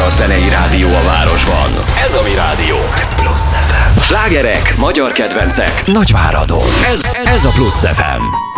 magyar zenei rádió a városban. Ez a mi rádiónk. Plusz FM. Slágerek, magyar kedvencek, Nagyváradon. Ez a Plusz FM.